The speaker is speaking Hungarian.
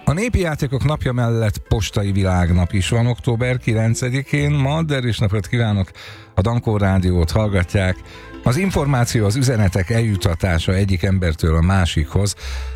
A népi játékok napja mellett postai világnap is van október 9-én. Ma derűs napot kívánok, a Dankó Rádiót hallgatják. Az információ, az üzenetek eljutatása egyik embertől a másikhoz